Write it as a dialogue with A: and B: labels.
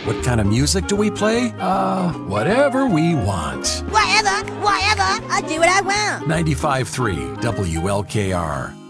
A: What kind of music do we play? Whatever we want.
B: Whatever, I'll do what I want.
A: 95.3 WLKR.